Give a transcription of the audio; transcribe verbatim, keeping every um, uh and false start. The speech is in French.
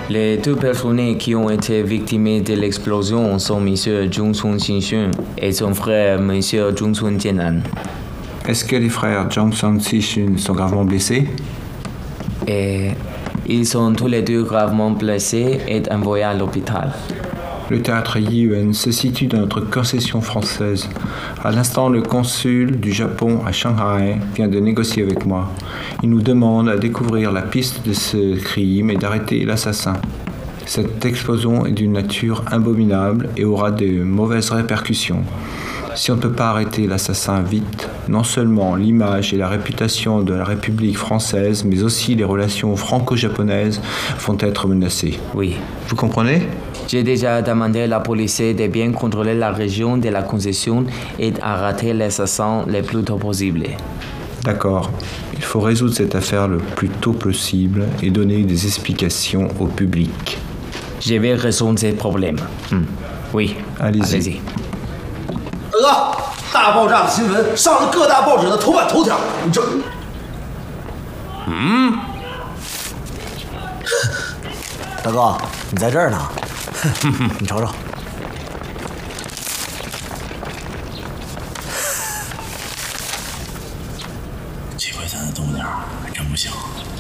Les deux personnes qui ont été victimes de l'explosion sont M. Johnson Xinxun et son frère M. Johnson Jianan. Est-ce que les frères Johnson Xinxun sont gravement blessés? Et ils sont tous les deux gravement blessés et envoyés à l'hôpital. Le théâtre Yiyuan se situe dans notre concession française. À l'instant, le consul du Japon à Shanghai vient de négocier avec moi. Il nous demande à découvrir la piste de ce crime et d'arrêter l'assassin. Cette explosion est d'une nature abominable et aura de mauvaises répercussions. Si on ne peut pas arrêter l'assassin vite, non seulement l'image et la réputation de la République française, mais aussi les relations franco-japonaises vont être menacées. Oui. Vous comprenez? J'ai déjà demandé à la police de bien contrôler la région de la concession et d'arrêter l'assassin le plus tôt possible. D'accord. Il faut résoudre cette affaire le plus tôt possible et donner des explications au public. Je vais résoudre ce problème. Hmm. Oui. Allez-y. Allez-y. 大哥，大爆炸的新闻上了各大报纸的头版头条，你这…… 嗯， 大哥，你在这儿呢？你瞅瞅， 这回咱的动静还真不小。